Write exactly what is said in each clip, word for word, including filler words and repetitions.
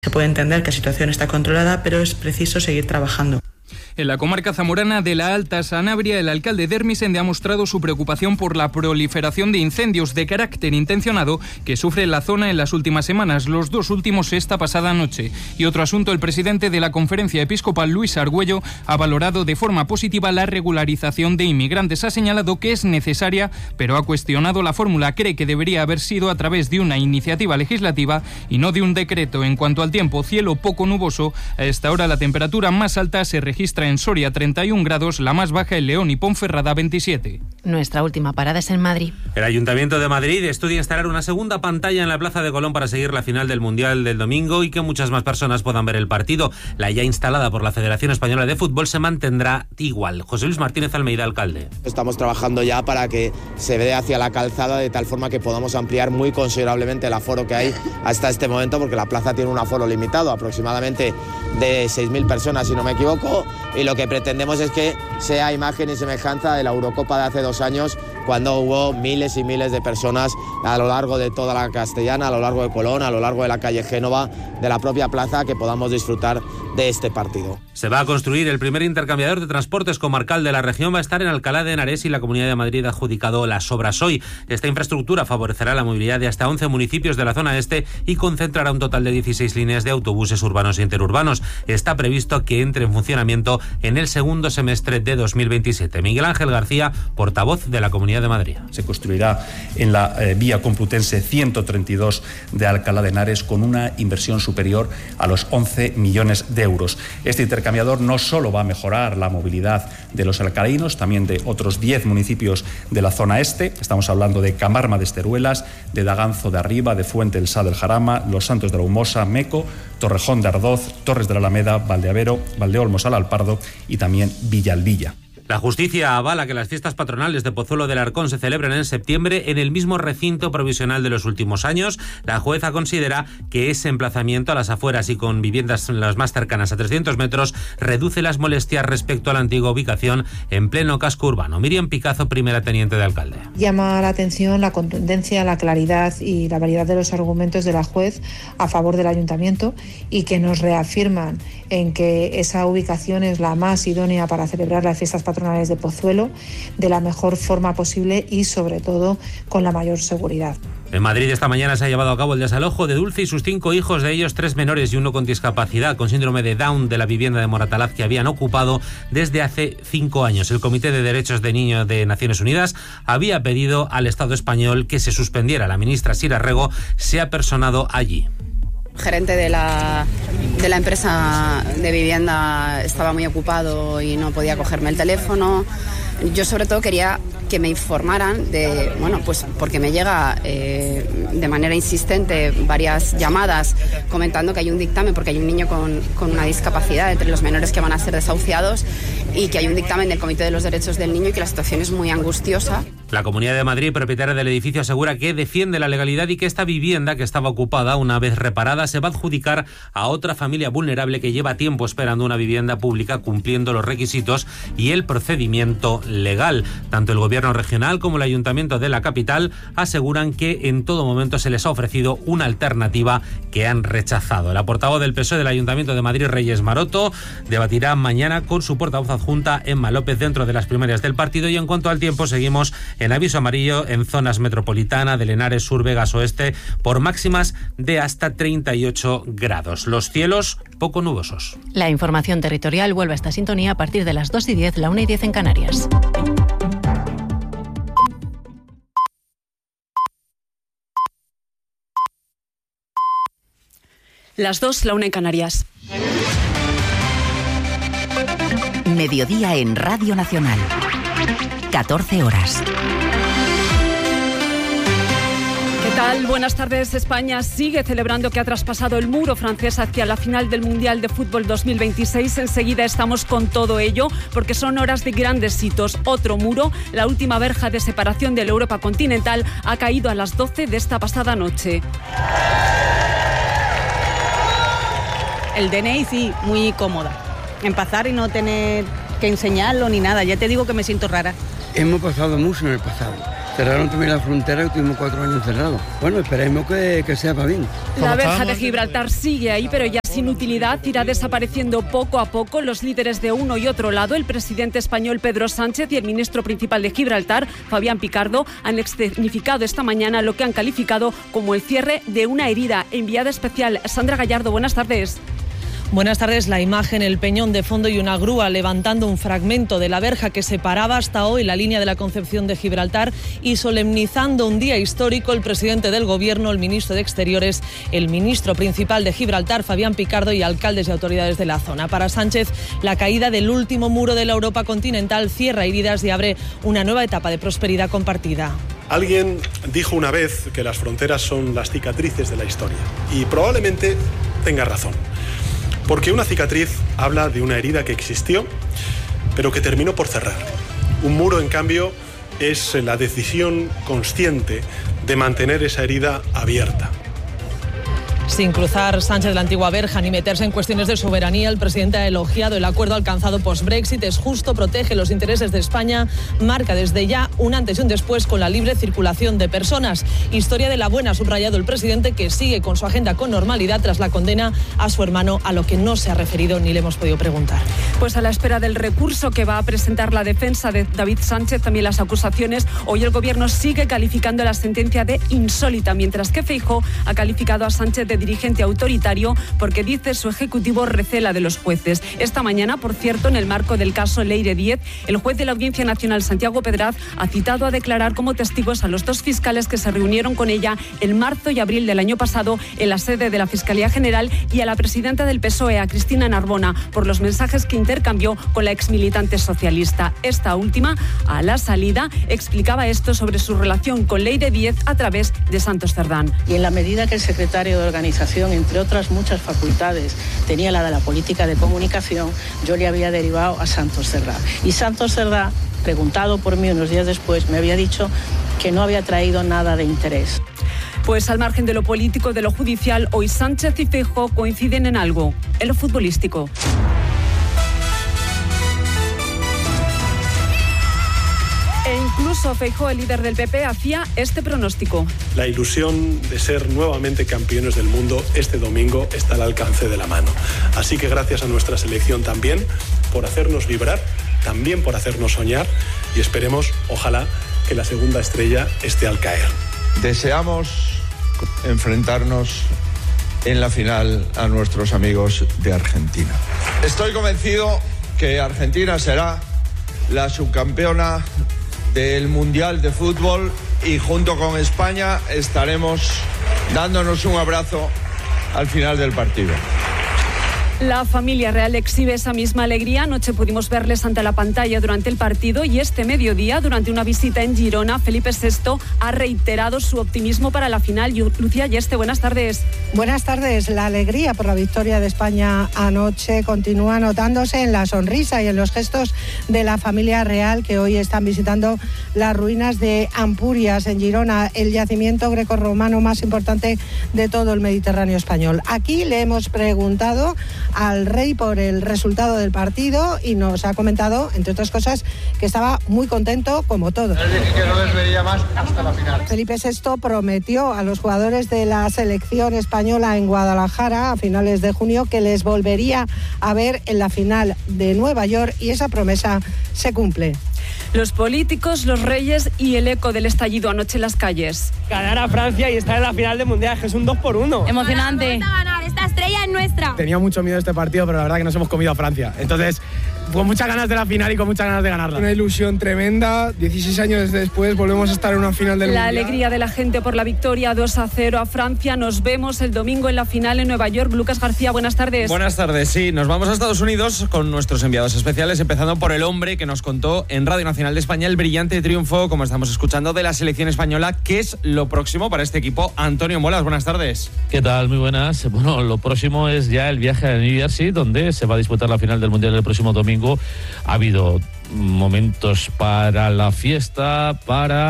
Se puede entender que la situación está controlada, pero es preciso seguir trabajando. En la comarca zamorana de la Alta Sanabria, el alcalde de Hermisende ha mostrado su preocupación por la proliferación de incendios de carácter intencionado que sufre la zona en las últimas semanas, los dos últimos esta pasada noche. Y otro asunto, el presidente de la Conferencia Episcopal, Luis Argüello, ha valorado de forma positiva la regularización de inmigrantes. Ha señalado que es necesaria, pero ha cuestionado la fórmula. Cree que debería haber sido a través de una iniciativa legislativa y no de un decreto. En cuanto al tiempo, cielo poco nuboso. A esta hora la temperatura más alta se registra en Soria, treinta y un grados, la más baja en León y Ponferrada, veintisiete. Nuestra última parada es en Madrid. El Ayuntamiento de Madrid estudia instalar una segunda pantalla en la Plaza de Colón para seguir la final del Mundial del domingo y que muchas más personas puedan ver el partido. La ya instalada por la Federación Española de Fútbol se mantendrá igual. José Luis Martínez Almeida, alcalde. Estamos trabajando ya para que se vea hacia la calzada de tal forma que podamos ampliar muy considerablemente el aforo que hay hasta este momento, porque la plaza tiene un aforo limitado, aproximadamente de seis mil personas, si no me equivoco, y lo que pretendemos es que sea imagen y semejanza de la Eurocopa de hace dos años, cuando hubo miles y miles de personas a lo largo de toda la Castellana, a lo largo de Colón, a lo largo de la calle Génova, de la propia plaza, que podamos disfrutar de este partido. Se va a construir el primer intercambiador de transportes comarcal de la región. Va a estar en Alcalá de Henares y la Comunidad de Madrid ha adjudicado las obras hoy. Esta infraestructura favorecerá la movilidad de hasta once municipios de la zona este y concentrará un total de dieciséis líneas de autobuses urbanos e interurbanos. Está previsto que entre en funcionamiento en el segundo semestre de dos mil veintisiete. Miguel Ángel García, portavoz de la Comunidad de Madrid. Se construirá en la eh, vía Complutense ciento treinta y dos de Alcalá de Henares con una inversión superior a los once millones de euros. Este intercambiador no solo va a mejorar la movilidad de los alcalainos, también de otros diez municipios de la zona este. Estamos hablando de Camarma de Esteruelas, de Daganzo de Arriba, de Fuente del Sá del Jarama, Los Santos de la Humosa, Meco, Torrejón de Ardoz, Torres de la Alameda, Valdeavero, Valdeolmos al Alpardo y también Villalvilla. La justicia avala que las fiestas patronales de Pozuelo del Arcón se celebren en septiembre en el mismo recinto provisional de los últimos años. La jueza considera que ese emplazamiento a las afueras y con viviendas las más cercanas a trescientos metros reduce las molestias respecto a la antigua ubicación en pleno casco urbano. Miriam Picazo, primera teniente de alcalde. Llama la atención la contundencia, la claridad y la variedad de los argumentos de la juez a favor del ayuntamiento y que nos reafirman en que esa ubicación es la más idónea para celebrar las fiestas patronales de Pozuelo de la mejor forma posible y sobre todo con la mayor seguridad. En Madrid esta mañana se ha llevado a cabo el desalojo de Dulce y sus cinco hijos, de ellos tres menores y uno con discapacidad, con síndrome de Down, de la vivienda de Moratalaz que habían ocupado desde hace cinco años. El Comité de Derechos de Niños de Naciones Unidas había pedido al Estado español que se suspendiera. La ministra Sira Rego se ha personado allí. Gerente de la, de la empresa de vivienda estaba muy ocupado y no podía cogerme el teléfono. Yo sobre todo quería que me informaran de, bueno, pues porque me llega eh, de manera insistente varias llamadas comentando que hay un dictamen, porque hay un niño con, con una discapacidad entre los menores que van a ser desahuciados y que hay un dictamen del Comité de los Derechos del Niño y que la situación es muy angustiosa. La Comunidad de Madrid, propietaria del edificio, asegura que defiende la legalidad y que esta vivienda, que estaba ocupada una vez reparada, se va a adjudicar a otra familia vulnerable que lleva tiempo esperando una vivienda pública cumpliendo los requisitos y el procedimiento legal. Tanto el Gobierno regional como el Ayuntamiento de la capital aseguran que en todo momento se les ha ofrecido una alternativa que han rechazado. La portavoz del P S O E del Ayuntamiento de Madrid, Reyes Maroto, debatirá mañana con su portavoz adjunta, Emma López, dentro de las primarias del partido. Y en cuanto al tiempo, seguimos en aviso amarillo en zonas metropolitana de Henares, Sur, Vegas, Oeste, por máximas de hasta treinta y ocho grados. Los cielos poco nubosos. La información territorial vuelve a esta sintonía a partir de las dos y diez, la una y diez en Canarias. Las dos, la una en Canarias. Mediodía en Radio Nacional. catorce horas. ¿Qué tal? Buenas tardes. España sigue celebrando que ha traspasado el muro francés hacia la final del Mundial de Fútbol dos mil veintiséis. Enseguida estamos con todo ello, porque son horas de grandes hitos. Otro muro, la última verja de separación de la Europa continental, ha caído a las doce de esta pasada noche. El D N I sí, muy cómoda. En pasar y no tener que enseñarlo ni nada. Ya te digo que me siento rara. Hemos pasado mucho en el pasado. Cerraron también la frontera y tuvimos cuatro años cerrados. Bueno, esperemos que, que sea para bien. La verja de Gibraltar sigue ahí, pero ya sin utilidad, irá desapareciendo poco a poco. Los líderes de uno y otro lado, el presidente español Pedro Sánchez y el ministro principal de Gibraltar, Fabián Picardo, han escenificado esta mañana lo que han calificado como el cierre de una herida. Enviada especial, Sandra Gallardo, buenas tardes. Buenas tardes. La imagen, el peñón de fondo y una grúa levantando un fragmento de la verja que separaba hasta hoy la línea de la Concepción de Gibraltar y solemnizando un día histórico el presidente del Gobierno, el ministro de Exteriores, el ministro principal de Gibraltar, Fabián Picardo, y alcaldes y autoridades de la zona. Para Sánchez, la caída del último muro de la Europa continental cierra heridas y abre una nueva etapa de prosperidad compartida. Alguien dijo una vez que las fronteras son las cicatrices de la historia y probablemente tenga razón. Porque una cicatriz habla de una herida que existió, pero que terminó por cerrar. Un muro, en cambio, es la decisión consciente de mantener esa herida abierta. Sin cruzar Sánchez la antigua verja ni meterse en cuestiones de soberanía, el presidente ha elogiado el acuerdo alcanzado post-Brexit. Es justo, protege los intereses de España, marca desde ya un antes y un después con la libre circulación de personas. Historia de la buena, ha subrayado el presidente, que sigue con su agenda con normalidad tras la condena a su hermano, a lo que no se ha referido ni le hemos podido preguntar. Pues a la espera del recurso que va a presentar la defensa de David Sánchez, también las acusaciones, hoy el Gobierno sigue calificando la sentencia de insólita, mientras que Feijóo ha calificado a Sánchez de dirigente autoritario porque dice su ejecutivo recela de los jueces. Esta mañana, por cierto, en el marco del caso Leire Díez, el juez de la Audiencia Nacional, Santiago Pedraz, ha citado a declarar como testigos a los dos fiscales que se reunieron con ella en marzo y abril del año pasado en la sede de la Fiscalía General, y a la presidenta del P S O E, a Cristina Narbona, por los mensajes que intercambió con la exmilitante socialista. Esta última, a la salida, explicaba esto sobre su relación con Leire Díez a través de Santos Cerdán. Y en la medida que el secretario de organización, entre otras muchas facultades, tenía la de la política de comunicación, yo le había derivado a Santos Cerdá. Y Santos Cerdá, preguntado por mí unos días después, me había dicho que no había traído nada de interés. Pues al margen de lo político, de lo judicial, hoy Sánchez y Feijóo coinciden en algo, en lo futbolístico. E incluso Feijóo, el líder del P P, hacía este pronóstico. La ilusión de ser nuevamente campeones del mundo este domingo está al alcance de la mano. Así que gracias a nuestra selección también por hacernos vibrar, también por hacernos soñar, y esperemos, ojalá, que la segunda estrella esté al caer. Deseamos enfrentarnos en la final a nuestros amigos de Argentina. Estoy convencido que Argentina será la subcampeona del Mundial de Fútbol y junto con España estaremos dándonos un abrazo al final del partido. La familia real exhibe esa misma alegría. Anoche pudimos verles ante la pantalla durante el partido, y este mediodía, durante una visita en Girona, Felipe sexto ha reiterado su optimismo para la final. Lucía Yeste, buenas tardes. Buenas tardes. La alegría por la victoria de España anoche continúa notándose en la sonrisa y en los gestos de la familia real, que hoy están visitando las ruinas de Ampurias, en Girona, el yacimiento grecorromano más importante de todo el Mediterráneo español. Aquí le hemos preguntado al rey por el resultado del partido y nos ha comentado, entre otras cosas, que estaba muy contento, como todos. Él dije que no les vería más hasta la final. Felipe sexto prometió a los jugadores de la selección española en Guadalajara a finales de junio que les volvería a ver en la final de Nueva York, y esa promesa se cumple. Los políticos, los reyes y el eco del estallido anoche en las calles. Ganar a Francia y estar en la final del Mundial, que es un dos por uno. Emocionante. Vamos a ganar, esta estrella es nuestra. Tenía mucho miedo este partido, pero la verdad que nos hemos comido a Francia. Entonces, con muchas ganas de la final y con muchas ganas de ganarla. Una ilusión tremenda. dieciséis años después volvemos a estar en una final del la Mundial. La alegría de la gente por la victoria dos a cero a Francia. Nos vemos el domingo en la final en Nueva York. Lucas García, buenas tardes. Buenas tardes, sí. Nos vamos a Estados Unidos con nuestros enviados especiales, empezando por el hombre que nos contó en Radio Nacional de España el brillante triunfo, como estamos escuchando, de la selección española. ¿Qué es lo próximo para este equipo? Antonio Molas, buenas tardes. ¿Qué tal? Muy buenas. Bueno, lo próximo es ya el viaje a New Jersey, donde se va a disputar la final del Mundial el próximo domingo. Ha habido momentos para la fiesta, para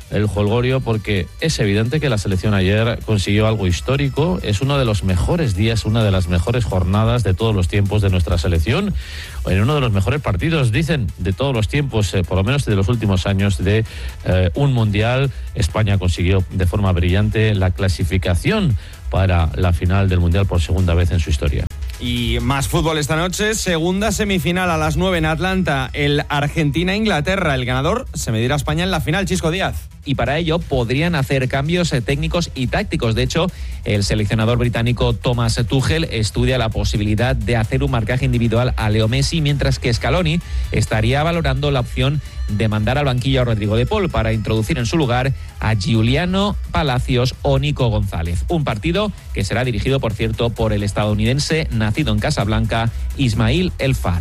el jolgorio porque es evidente que la selección ayer consiguió algo histórico. Es uno de los mejores días, una de las mejores jornadas de todos los tiempos de nuestra selección, en uno de los mejores partidos, dicen, de todos los tiempos, eh, por lo menos de los últimos años de eh, un mundial. España consiguió de forma brillante la clasificación para la final del mundial por segunda vez en su historia. Y más fútbol esta noche, segunda semifinal a las nueve en Atlanta, el Argentina-Inglaterra. El ganador se medirá a España en la final. Chisco Díaz. Y para ello podrían hacer cambios técnicos y tácticos. De hecho, el seleccionador británico Thomas Tuchel estudia la posibilidad de hacer un marcaje individual a Leo Messi, mientras que Scaloni estaría valorando la opción de mandar al banquillo a Rodrigo de Paul para introducir en su lugar a Giuliano Palacios o Nico González. Un partido que será dirigido, por cierto, por el estadounidense nacido en Casablanca, Ismail El Fat.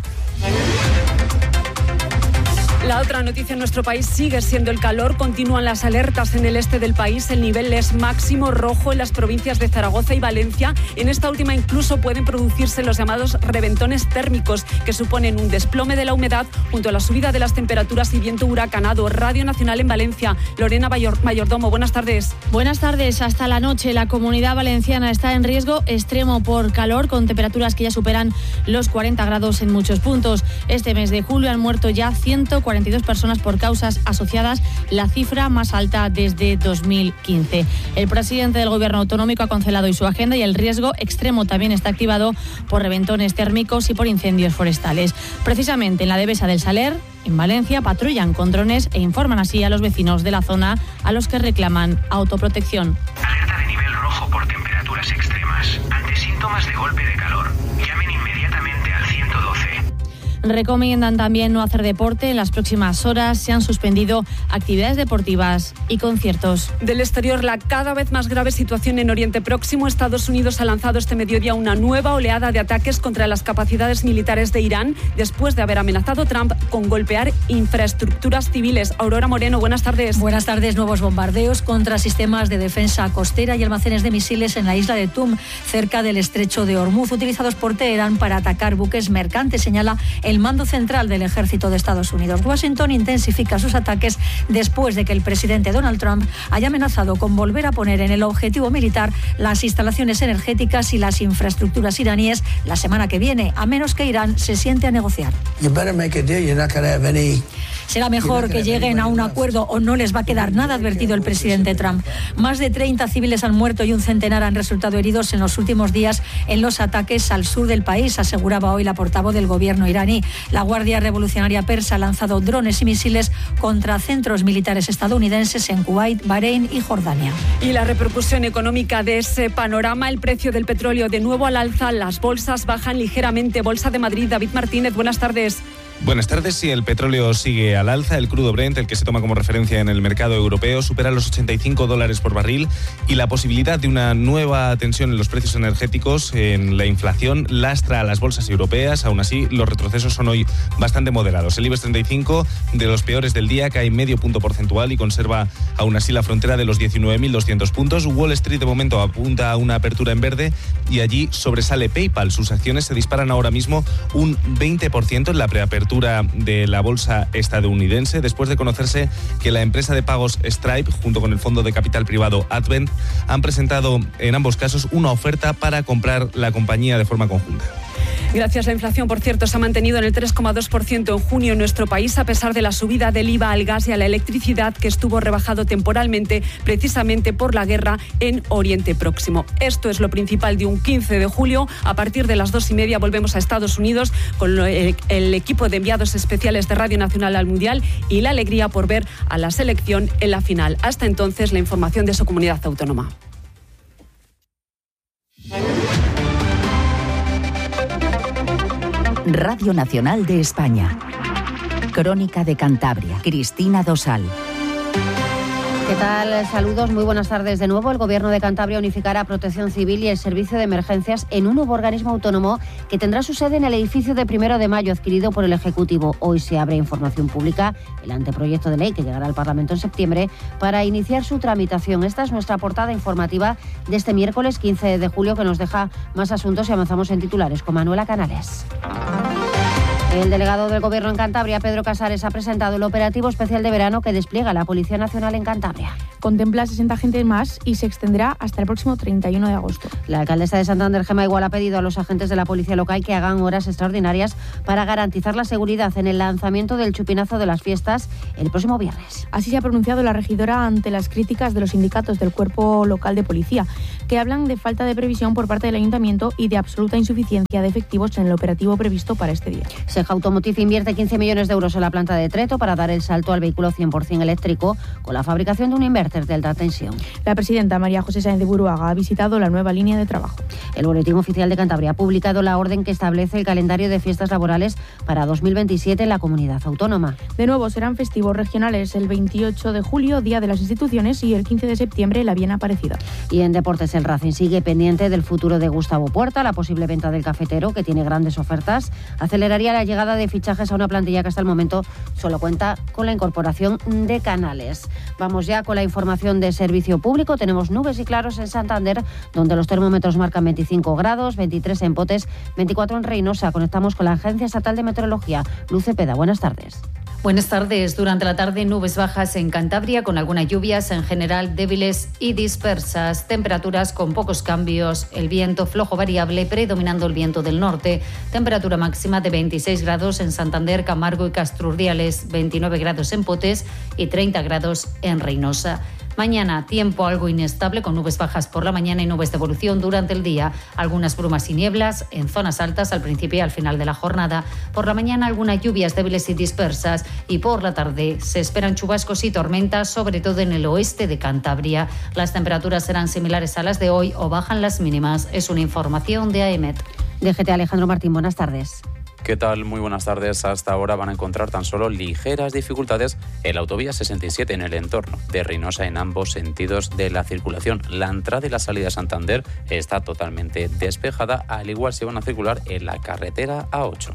La otra noticia en nuestro país sigue siendo el calor. Continúan las alertas en el este del país. El nivel es máximo rojo en las provincias de Zaragoza y Valencia. En esta última incluso pueden producirse los llamados reventones térmicos, que suponen un desplome de la humedad junto a la subida de las temperaturas y viento huracanado. Radio Nacional en Valencia. Lorena Mayordomo, buenas tardes. Buenas tardes. Hasta la noche la Comunidad Valenciana está en riesgo extremo por calor, con temperaturas que ya superan los cuarenta grados en muchos puntos. Este mes de julio han muerto ya ciento cuarenta y dos personas por causas asociadas, la cifra más alta desde dos mil quince. El presidente del Gobierno autonómico ha cancelado hoy su agenda y el riesgo extremo también está activado por reventones térmicos y por incendios forestales. Precisamente en la Devesa del Saler, en Valencia, patrullan con drones e informan así a los vecinos de la zona, a los que reclaman autoprotección. Alerta de nivel rojo por temperaturas extremas. Ante síntomas de golpe de calor, llamen inmediatamente al ciento doce. Recomiendan también no hacer deporte. En las próximas horas se han suspendido actividades deportivas y conciertos. Del exterior, la cada vez más grave situación en Oriente Próximo. Estados Unidos ha lanzado este mediodía una nueva oleada de ataques contra las capacidades militares de Irán, después de haber amenazado Trump con golpear infraestructuras civiles. Aurora Moreno, buenas tardes. Buenas tardes. Nuevos bombardeos contra sistemas de defensa costera y almacenes de misiles en la isla de Tum, cerca del estrecho de Hormuz, utilizados por Teherán para atacar buques mercantes, señala el mando central del ejército de Estados Unidos. Washington intensifica sus ataques después de que el presidente Donald Trump haya amenazado con volver a poner en el objetivo militar las instalaciones energéticas y las infraestructuras iraníes la semana que viene, a menos que Irán se siente a negociar. Será mejor que lleguen a un acuerdo o no les va a quedar nada, ha advertido el presidente Trump. Más de treinta civiles han muerto y un centenar han resultado heridos en los últimos días en los ataques al sur del país, aseguraba hoy la portavoz del gobierno iraní. La Guardia Revolucionaria Persa ha lanzado drones y misiles contra centros militares estadounidenses en Kuwait, Bahrein y Jordania. Y la repercusión económica de ese panorama: el precio del petróleo de nuevo al alza, las bolsas bajan ligeramente. Bolsa de Madrid, David Martínez, buenas tardes. Buenas tardes. Si el petróleo sigue al alza, el crudo Brent, el que se toma como referencia en el mercado europeo, supera los ochenta y cinco dólares por barril, y la posibilidad de una nueva tensión en los precios energéticos, en la inflación, lastra a las bolsas europeas. Aún así, los retrocesos son hoy bastante moderados. El IBEX treinta y cinco, de los peores del día, cae medio punto porcentual y conserva aún así la frontera de los diecinueve mil doscientos puntos. Wall Street de momento apunta a una apertura en verde y allí sobresale PayPal. Sus acciones se disparan ahora mismo un veinte por ciento en la preapertura de la bolsa estadounidense, después de conocerse que la empresa de pagos Stripe, junto con el fondo de capital privado Advent, han presentado en ambos casos una oferta para comprar la compañía de forma conjunta. Gracias. La inflación, por cierto, se ha mantenido en el tres coma dos por ciento en junio en nuestro país, a pesar de la subida del I V A al gas y a la electricidad, que estuvo rebajado temporalmente precisamente por la guerra en Oriente Próximo. Esto es lo principal de un quince de julio. A partir de las dos y media volvemos a Estados Unidos con el, el equipo de enviados especiales de Radio Nacional al Mundial y la alegría por ver a la selección en la final. Hasta entonces, la información de su comunidad autónoma. Radio Nacional de España. Crónica de Cantabria. Cristina Dosal. ¿Qué tal? Saludos, muy buenas tardes de nuevo. El Gobierno de Cantabria unificará Protección Civil y el Servicio de Emergencias en un nuevo organismo autónomo que tendrá su sede en el edificio de Primero de Mayo, adquirido por el Ejecutivo. Hoy se abre información pública el anteproyecto de ley que llegará al Parlamento en septiembre para iniciar su tramitación. Esta es nuestra portada informativa de este miércoles quince de julio, que nos deja más asuntos y avanzamos en titulares con Manuela Canales. El delegado del Gobierno en Cantabria, Pedro Casares, ha presentado el operativo especial de verano que despliega la Policía Nacional en Cantabria. Contempla sesenta agentes más y se extenderá hasta el próximo treinta y uno de agosto. La alcaldesa de Santander, Gemma Igual, ha pedido a los agentes de la Policía Local que hagan horas extraordinarias para garantizar la seguridad en el lanzamiento del chupinazo de las fiestas el próximo viernes. Así se ha pronunciado la regidora ante las críticas de los sindicatos del Cuerpo Local de Policía, que hablan de falta de previsión por parte del Ayuntamiento y de absoluta insuficiencia de efectivos en el operativo previsto para este día. Seja Automotive invierte quince millones de euros en la planta de Treto para dar el salto al vehículo cien por ciento eléctrico con la fabricación de un inverter de alta tensión. La presidenta María José Sáenz de Buruaga ha visitado la nueva línea de trabajo. El Boletín Oficial de Cantabria ha publicado la orden que establece el calendario de fiestas laborales para dos mil veintisiete en la comunidad autónoma. De nuevo serán festivos regionales el veintiocho de julio, Día de las Instituciones, y el quince de septiembre, la Bien Aparecida. Y en deportes, el Racing sigue pendiente del futuro de Gustavo Puerta. La posible venta del cafetero, que tiene grandes ofertas, aceleraría la llegada de fichajes a una plantilla que hasta el momento solo cuenta con la incorporación de Canales. Vamos ya con la información de servicio público. Tenemos nubes y claros en Santander, donde los termómetros marcan veinticinco grados, veintitrés en Potes, veinticuatro en Reynosa. Conectamos con la Agencia Estatal de Meteorología. Luz Cepeda, buenas tardes. Buenas tardes. Durante la tarde, nubes bajas en Cantabria, con algunas lluvias en general débiles y dispersas. Temperaturas con pocos cambios. El viento flojo variable, predominando el viento del norte. Temperatura máxima de veintiséis grados en Santander, Camargo y Castrurdiales, veintinueve grados en Potes y treinta grados en Reynosa. Mañana, tiempo algo inestable, con nubes bajas por la mañana y nubes de evolución durante el día. Algunas brumas y nieblas en zonas altas al principio y al final de la jornada. Por la mañana, algunas lluvias débiles y dispersas. Y por la tarde se esperan chubascos y tormentas, sobre todo en el oeste de Cantabria. Las temperaturas serán similares a las de hoy o bajan las mínimas. Es una información de A E M E T. D G T, Alejandro Martín, buenas tardes. ¿Qué tal? Muy buenas tardes. Hasta ahora van a encontrar tan solo ligeras dificultades en la autovía sesenta y siete en el entorno de Reynosa en ambos sentidos de la circulación. La entrada y la salida a Santander está totalmente despejada, al igual se van a circular en la carretera A ocho.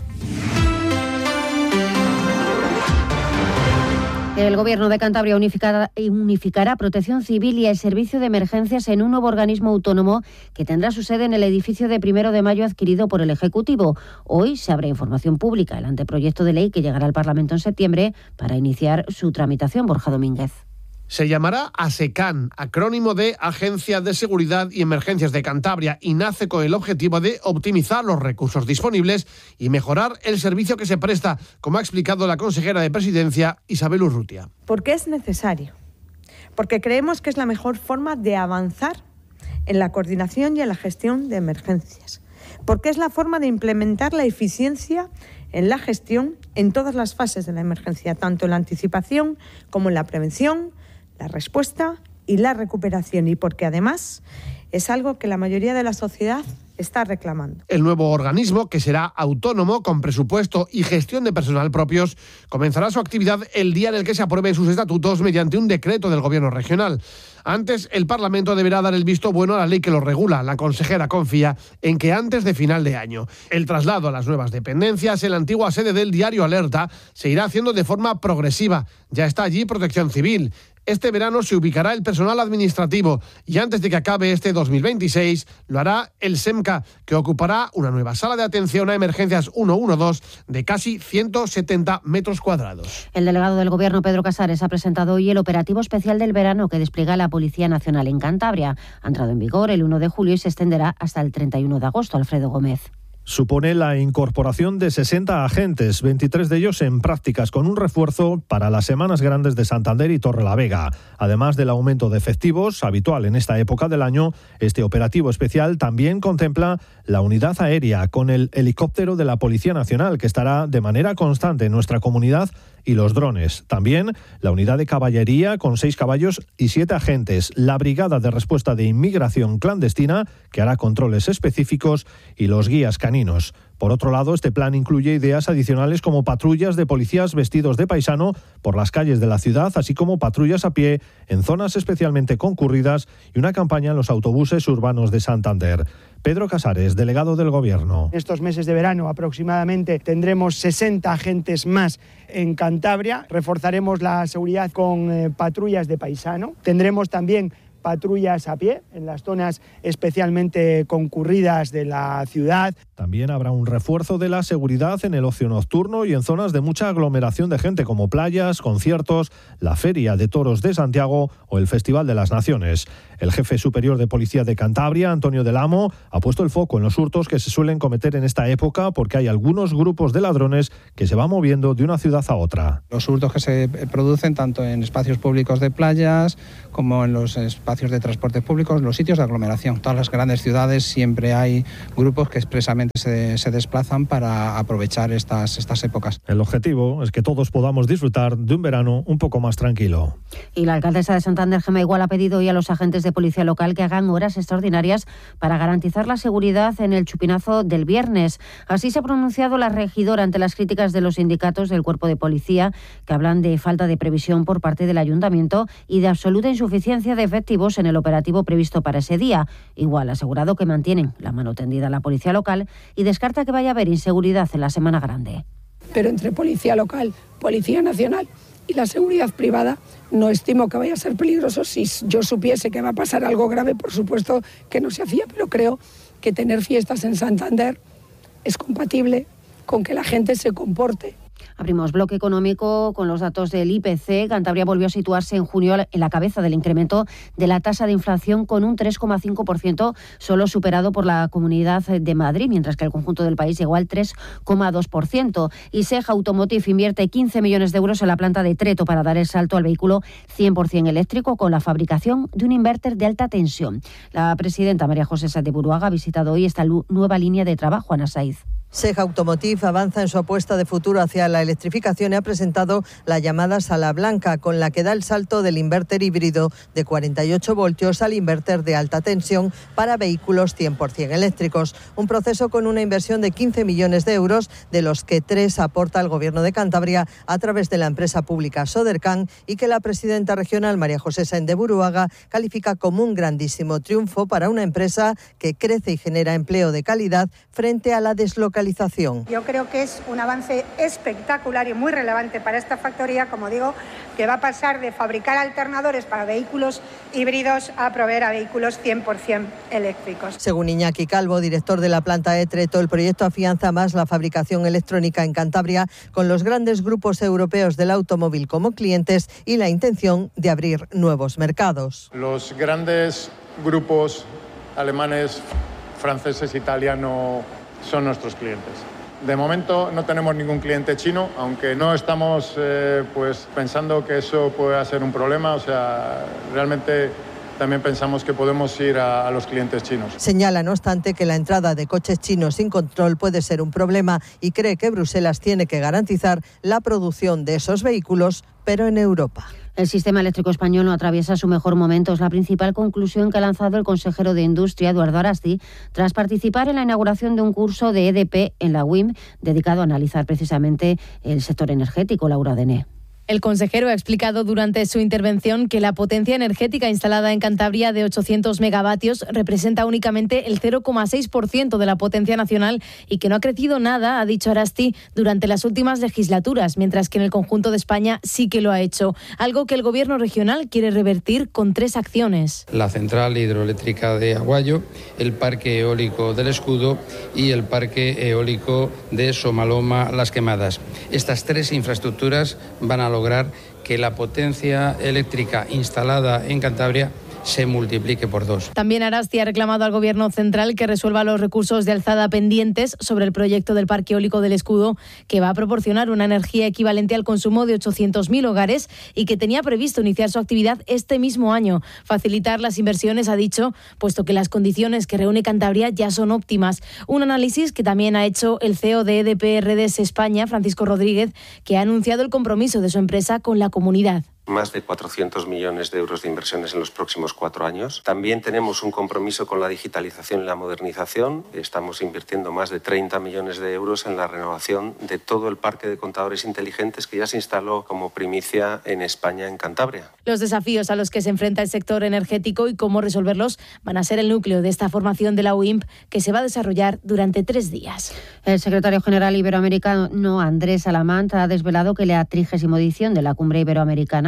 El Gobierno de Cantabria unificará, unificará Protección Civil y el Servicio de Emergencias en un nuevo organismo autónomo que tendrá su sede en el edificio de Primero de Mayo adquirido por el Ejecutivo. Hoy se abre información pública el anteproyecto de ley que llegará al Parlamento en septiembre para iniciar su tramitación. Borja Domínguez. Se llamará ASECAN, acrónimo de Agencia de Seguridad y Emergencias de Cantabria, y nace con el objetivo de optimizar los recursos disponibles y mejorar el servicio que se presta, como ha explicado la consejera de Presidencia, Isabel Urrutia. Porque es necesario, porque creemos que es la mejor forma de avanzar en la coordinación y en la gestión de emergencias, porque es la forma de implementar la eficiencia en la gestión en todas las fases de la emergencia, tanto en la anticipación como en la prevención, la respuesta y la recuperación, y porque además es algo que la mayoría de la sociedad está reclamando. El nuevo organismo, que será autónomo, con presupuesto y gestión de personal propios, comenzará su actividad el día en el que se aprueben sus estatutos mediante un decreto del Gobierno regional. Antes, el Parlamento deberá dar el visto bueno a la ley que lo regula. La consejera confía en que antes de final de año. El traslado a las nuevas dependencias en la antigua sede del diario Alerta se irá haciendo de forma progresiva. Ya está allí Protección Civil. Este verano se ubicará el personal administrativo y antes de que acabe este dos mil veintiséis lo hará el SEMCA, que ocupará una nueva sala de atención a emergencias ciento doce de casi ciento setenta metros cuadrados. El delegado del Gobierno, Pedro Casares, ha presentado hoy el operativo especial del verano que despliega la Policía Nacional en Cantabria. Ha entrado en vigor el uno de julio y se extenderá hasta el treinta y uno de agosto. Alfredo Gómez. Supone la incorporación de sesenta agentes, veintitrés de ellos en prácticas, con un refuerzo para las semanas grandes de Santander y Torrelavega. Además del aumento de efectivos, habitual en esta época del año, este operativo especial también contempla la unidad aérea con el helicóptero de la Policía Nacional, que estará de manera constante en nuestra comunidad, y los drones. También la unidad de caballería con seis caballos y siete agentes, la brigada de respuesta de inmigración clandestina, que hará controles específicos, y los guías caninos. Por otro lado, este plan incluye ideas adicionales como patrullas de policías vestidos de paisano por las calles de la ciudad, así como patrullas a pie en zonas especialmente concurridas y una campaña en los autobuses urbanos de Santander. Pedro Casares, delegado del Gobierno. Estos meses de verano aproximadamente tendremos sesenta agentes más en Cantabria. Reforzaremos la seguridad con eh, patrullas de paisano. Tendremos también patrullas a pie en las zonas especialmente concurridas de la ciudad. También habrá un refuerzo de la seguridad en el ocio nocturno y en zonas de mucha aglomeración de gente como playas, conciertos, la Feria de Toros de Santiago o el Festival de las Naciones. El jefe superior de Policía de Cantabria, Antonio del Amo, ha puesto el foco en los hurtos que se suelen cometer en esta época porque hay algunos grupos de ladrones que se van moviendo de una ciudad a otra. Los hurtos que se producen tanto en espacios públicos de playas como en los espacios de transporte públicos, los sitios de aglomeración. Todas las grandes ciudades siempre hay grupos que expresamente se, se desplazan para aprovechar estas, estas épocas. El objetivo es que todos podamos disfrutar de un verano un poco más tranquilo. Y la alcaldesa de Santander, Gemma Igual, ha pedido hoy a los agentes de policía local que hagan horas extraordinarias para garantizar la seguridad en el chupinazo del viernes. Así se ha pronunciado la regidora ante las críticas de los sindicatos del cuerpo de policía, que hablan de falta de previsión por parte del ayuntamiento y de absoluta insuficiencia de efectivos en el operativo previsto para ese día. Igual ha asegurado que mantienen la mano tendida a la policía local y descarta que vaya a haber inseguridad en la Semana Grande. Pero entre policía local, policía nacional y la seguridad privada, no estimo que vaya a ser peligroso. Si yo supiese que va a pasar algo grave, por supuesto que no se hacía, pero creo que tener fiestas en Santander es compatible con que la gente se comporte. Abrimos bloque económico con los datos del I P C. Cantabria volvió a situarse en junio en la cabeza del incremento de la tasa de inflación con un tres coma cinco por ciento, solo superado por la Comunidad de Madrid, mientras que el conjunto del país llegó al tres coma dos por ciento. Y Seja Automotive invierte quince millones de euros en la planta de Treto para dar el salto al vehículo cien por ciento eléctrico con la fabricación de un inverter de alta tensión. La presidenta María José Sáenz de Buruaga ha visitado hoy esta nueva línea de trabajo. Ana Saiz. Seja Automotive avanza en su apuesta de futuro hacia la electrificación y ha presentado la llamada Sala Blanca, con la que da el salto del inverter híbrido de cuarenta y ocho voltios al inverter de alta tensión para vehículos cien por ciento eléctricos. Un proceso con una inversión de quince millones de euros, de los que tres aporta el Gobierno de Cantabria a través de la empresa pública Sodercan, y que la presidenta regional María José Sáenz de Buruaga califica como un grandísimo triunfo para una empresa que crece y genera empleo de calidad frente a la deslocalización. Yo creo que es un avance espectacular y muy relevante para esta factoría, como digo, que va a pasar de fabricar alternadores para vehículos híbridos a proveer a vehículos cien por ciento eléctricos. Según Iñaki Calvo, director de la planta de Treto, el proyecto afianza más la fabricación electrónica en Cantabria, con los grandes grupos europeos del automóvil como clientes y la intención de abrir nuevos mercados. Los grandes grupos alemanes, franceses, italianos son nuestros clientes. De momento no tenemos ningún cliente chino, aunque no estamos eh, pues pensando que eso pueda ser un problema. O sea, realmente también pensamos que podemos ir a, a los clientes chinos. Señala, no obstante, que la entrada de coches chinos sin control puede ser un problema y cree que Bruselas tiene que garantizar la producción de esos vehículos, pero en Europa. El sistema eléctrico español no atraviesa su mejor momento. Es la principal conclusión que ha lanzado el consejero de Industria, Eduardo Arasti, tras participar en la inauguración de un curso de E D P en la U I M dedicado a analizar precisamente el sector energético. Laura Dené. El consejero ha explicado durante su intervención que la potencia energética instalada en Cantabria de ochocientos megavatios representa únicamente el cero coma seis por ciento de la potencia nacional y que no ha crecido nada, ha dicho Arasti, durante las últimas legislaturas, mientras que en el conjunto de España sí que lo ha hecho, algo que el Gobierno regional quiere revertir con tres acciones. La central hidroeléctrica de Aguayo, el parque eólico del Escudo y el parque eólico de Somaloma Las Quemadas. Estas tres infraestructuras van a lograr que la potencia eléctrica instalada en Cantabria se multiplique por dos. También Arasti ha reclamado al Gobierno central que resuelva los recursos de alzada pendientes sobre el proyecto del Parque Eólico del Escudo, que va a proporcionar una energía equivalente al consumo de ochocientos mil hogares y que tenía previsto iniciar su actividad este mismo año. Facilitar las inversiones, ha dicho, puesto que las condiciones que reúne Cantabria ya son óptimas. Un análisis que también ha hecho el C E O de E D P R D S España, Francisco Rodríguez, que ha anunciado el compromiso de su empresa con la comunidad. Más de cuatrocientos millones de euros de inversiones en los próximos cuatro años. También tenemos un compromiso con la digitalización y la modernización. Estamos invirtiendo más de treinta millones de euros en la renovación de todo el parque de contadores inteligentes que ya se instaló como primicia en España, en Cantabria. Los desafíos a los que se enfrenta el sector energético y cómo resolverlos van a ser el núcleo de esta formación de la U I M P, que se va a desarrollar durante tres días. El secretario general iberoamericano Andrés Alamant ha desvelado que la trigésima edición de la Cumbre Iberoamericana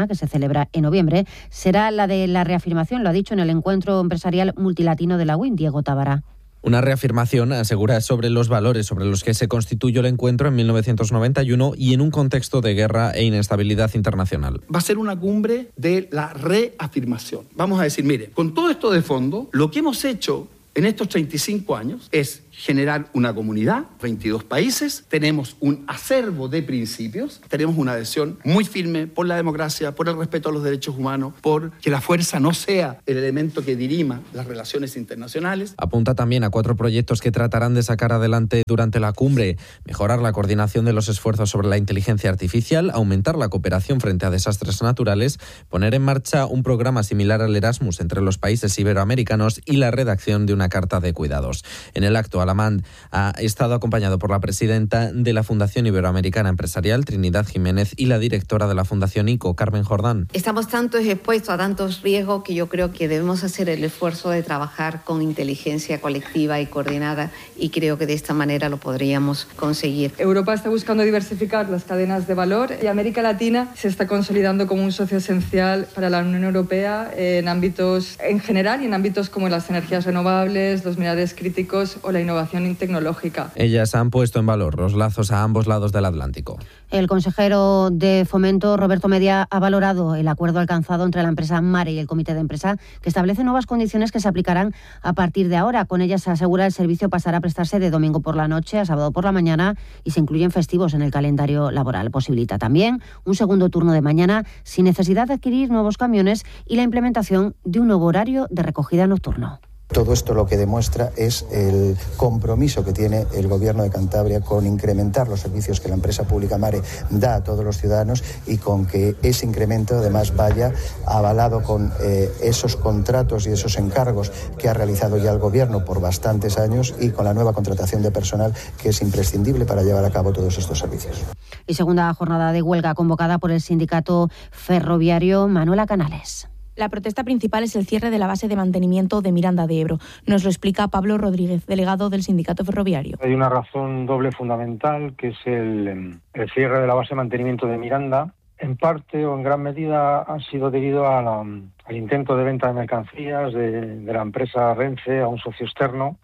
mañana, que se celebra en noviembre, será la de la reafirmación, lo ha dicho en el encuentro empresarial multilatino de la U I N, Diego Tábara. Una reafirmación, asegura, sobre los valores sobre los que se constituyó el encuentro en mil novecientos noventa y uno y en un contexto de guerra e inestabilidad internacional. Va a ser una cumbre de la reafirmación. Vamos a decir, mire, con todo esto de fondo, lo que hemos hecho en estos treinta y cinco años es generar una comunidad, veintidós países, tenemos un acervo de principios, tenemos una adhesión muy firme por la democracia, por el respeto a los derechos humanos, por que la fuerza no sea el elemento que dirima las relaciones internacionales. Apunta también a cuatro proyectos que tratarán de sacar adelante durante la cumbre: mejorar la coordinación de los esfuerzos sobre la inteligencia artificial, aumentar la cooperación frente a desastres naturales, poner en marcha un programa similar al Erasmus entre los países iberoamericanos y la redacción de una carta de cuidados. En el acto, Alamán ha estado acompañado por la presidenta de la Fundación Iberoamericana Empresarial, Trinidad Jiménez, y la directora de la Fundación I C O, Carmen Jordán. Estamos tanto expuestos a tantos riesgos que yo creo que debemos hacer el esfuerzo de trabajar con inteligencia colectiva y coordinada, y creo que de esta manera lo podríamos conseguir. Europa está buscando diversificar las cadenas de valor y América Latina se está consolidando como un socio esencial para la Unión Europea en ámbitos en general y en ámbitos como las energías renovables, los minerales críticos o la innovación tecnológica. Ellas han puesto en valor los lazos a ambos lados del Atlántico. El consejero de Fomento, Roberto Media, ha valorado el acuerdo alcanzado entre la empresa Mare y el comité de empresa, que establece nuevas condiciones que se aplicarán a partir de ahora. Con ellas se asegura el servicio pasará a prestarse de domingo por la noche a sábado por la mañana y se incluyen festivos en el calendario laboral. Posibilita también un segundo turno de mañana sin necesidad de adquirir nuevos camiones y la implementación de un nuevo horario de recogida nocturno. Todo esto lo que demuestra es el compromiso que tiene el Gobierno de Cantabria con incrementar los servicios que la empresa pública Mare da a todos los ciudadanos y con que ese incremento además vaya avalado con eh, esos contratos y esos encargos que ha realizado ya el Gobierno por bastantes años y con la nueva contratación de personal que es imprescindible para llevar a cabo todos estos servicios. Y segunda jornada de huelga convocada por el sindicato ferroviario. Manuela Canales. La protesta principal es el cierre de la base de mantenimiento de Miranda de Ebro. Nos lo explica Pablo Rodríguez, delegado del sindicato ferroviario. Hay una razón doble fundamental, que es el, el cierre de la base de mantenimiento de Miranda. En parte o en gran medida ha sido debido a la, al intento de venta de mercancías de, de la empresa Renfe a un socio externo,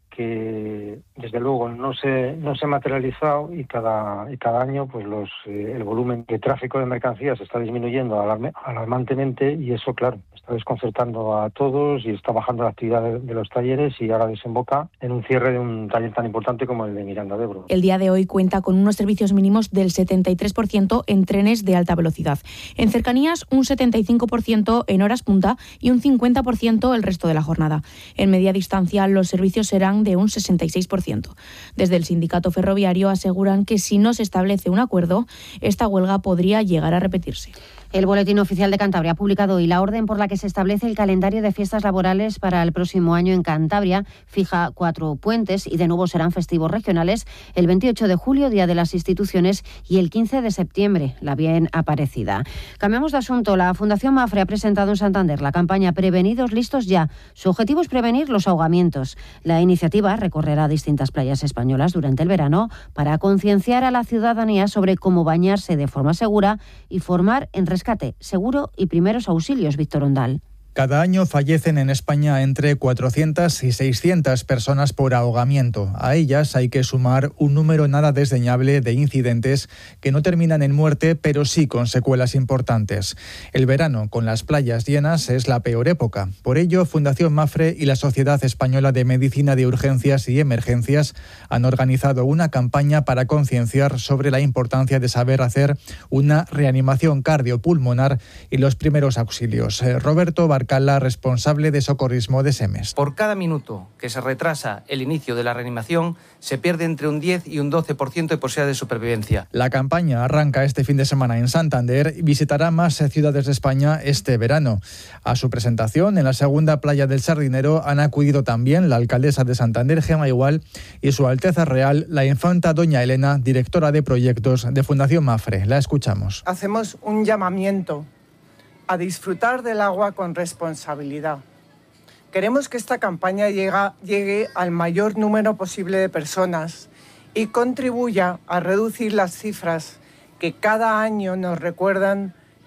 que desde luego no se no se ha materializado y cada y cada año pues los eh, el volumen de tráfico de mercancías está disminuyendo alarme, alarmantemente, y eso, claro, está desconcertando a todos y está bajando la actividad de, de los talleres, y ahora desemboca en un cierre de un taller tan importante como el de Miranda de Ebro. El día de hoy cuenta con unos servicios mínimos del setenta y tres por ciento en trenes de alta velocidad. En cercanías, un setenta y cinco por ciento en horas punta y un cincuenta por ciento el resto de la jornada. En media distancia, los servicios serán de un sesenta y seis por ciento. Desde el sindicato ferroviario aseguran que si no se establece un acuerdo, esta huelga podría llegar a repetirse. El Boletín Oficial de Cantabria ha publicado hoy la orden por la que se establece el calendario de fiestas laborales para el próximo año en Cantabria. Fija cuatro puentes y de nuevo serán festivos regionales el veintiocho de julio, Día de las Instituciones, y el quince de septiembre, la bien Aparecida. Cambiamos de asunto. La Fundación Mafre ha presentado en Santander la campaña Prevenidos, Listos Ya. Su objetivo es prevenir los ahogamientos. La iniciativa recorrerá distintas playas españolas durante el verano para concienciar a la ciudadanía sobre cómo bañarse de forma segura y formar en rescate, seguro y primeros auxilios. Víctor Ondal. Cada año fallecen en España entre cuatrocientas y seiscientas personas por ahogamiento. A ellas hay que sumar un número nada desdeñable de incidentes que no terminan en muerte, pero sí con secuelas importantes. El verano, con las playas llenas, es la peor época. Por ello, Fundación Mafre y la Sociedad Española de Medicina de Urgencias y Emergencias han organizado una campaña para concienciar sobre la importancia de saber hacer una reanimación cardiopulmonar y los primeros auxilios. Roberto Barcala, responsable de socorrismo de SEMES. Por cada minuto que se retrasa el inicio de la reanimación, se pierde entre un diez y un doce por ciento de posibilidad de supervivencia. La campaña arranca este fin de semana en Santander y visitará más ciudades de España este verano. A su presentación en la segunda playa del Sardinero han acudido también la alcaldesa de Santander, Gemma Igual, y Su Alteza Real, la infanta Doña Elena, directora de proyectos de Fundación Mafre. La escuchamos. Hacemos un llamamiento a disfrutar del agua con responsabilidad. Queremos que esta campaña llegue, llegue al mayor número posible de personas y contribuya a reducir las cifras que cada año nos recuerdan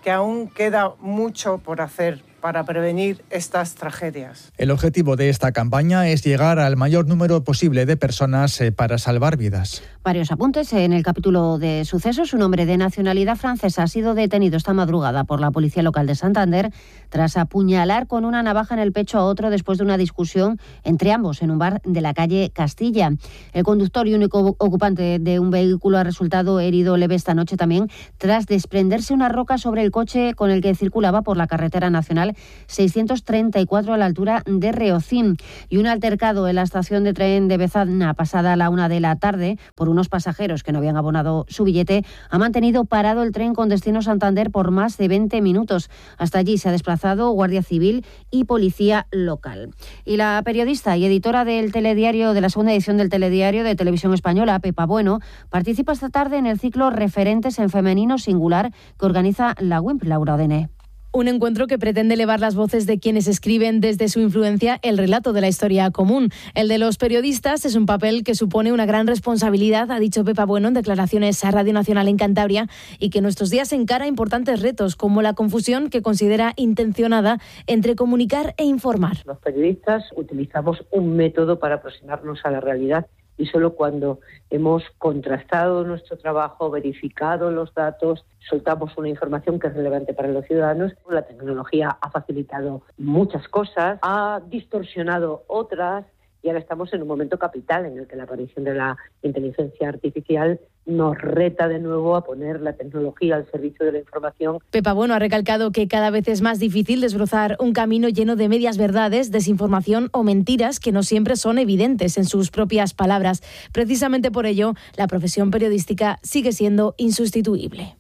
que aún queda mucho por hacer para prevenir estas tragedias. El objetivo de esta campaña es llegar al mayor número posible de personas eh, para salvar vidas. Varios apuntes en el capítulo de sucesos. Un hombre de nacionalidad francesa ha sido detenido esta madrugada por la policía local de Santander tras apuñalar con una navaja en el pecho a otro después de una discusión entre ambos en un bar de la calle Castilla. El conductor y único ocupante de un vehículo ha resultado herido leve esta noche también tras desprenderse una roca sobre el coche con el que circulaba por la carretera nacional seiscientos treinta y cuatro a la altura de Reocín. Y un altercado en la estación de tren de Bezana pasada la una de la tarde por unos pasajeros que no habían abonado su billete ha mantenido parado el tren con destino Santander por más de veinte minutos. Hasta allí se ha desplazado Guardia Civil y Policía Local. Y la periodista y editora del telediario, de la segunda edición del telediario de Televisión Española, Pepa Bueno, participa esta tarde en el ciclo Referentes en Femenino Singular que organiza la W I M P. Laura Odené. Un encuentro que pretende elevar las voces de quienes escriben desde su influencia el relato de la historia común. El de los periodistas es un papel que supone una gran responsabilidad, ha dicho Pepa Bueno en declaraciones a Radio Nacional en Cantabria, y que en nuestros días encara importantes retos, como la confusión que considera intencionada entre comunicar e informar. Los periodistas utilizamos un método para aproximarnos a la realidad y solo cuando hemos contrastado nuestro trabajo, verificado los datos, soltamos una información que es relevante para los ciudadanos. La tecnología ha facilitado muchas cosas, ha distorsionado otras, y ahora estamos en un momento capital en el que la aparición de la inteligencia artificial nos reta de nuevo a poner la tecnología al servicio de la información. Pepa Bueno ha recalcado que cada vez es más difícil desbrozar un camino lleno de medias verdades, desinformación o mentiras que no siempre son evidentes en sus propias palabras. Precisamente por ello, la profesión periodística sigue siendo insustituible.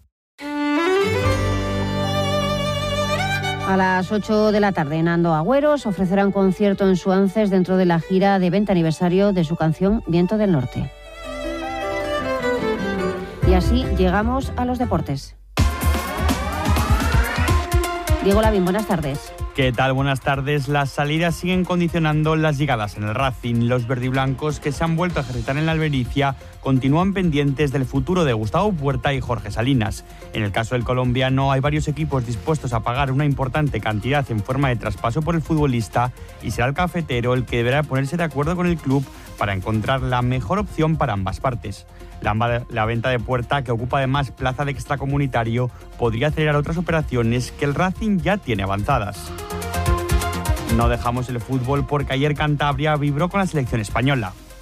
A las ocho de la tarde, Nando Agüeros ofrecerá un concierto en Suances dentro de la gira de veinte aniversario de su canción Viento del Norte. Y así llegamos a los deportes. Diego Lavín, buenas tardes. ¿Qué tal? Buenas tardes. Las salidas siguen condicionando las llegadas en el Racing. Los verdiblancos, que se han vuelto a ejercitar en la Albericia, continúan pendientes del futuro de Gustavo Puerta y Jorge Salinas. En el caso del colombiano, hay varios equipos dispuestos a pagar una importante cantidad en forma de traspaso por el futbolista, y será el cafetero el que deberá ponerse de acuerdo con el club para encontrar la mejor opción para ambas partes. La, la venta de Puerta, que ocupa además plaza de extracomunitario, podría acelerar otras operaciones que el Racing ya tiene avanzadas. No dejamos el fútbol porque ayer Cantabria vibró con la selección española.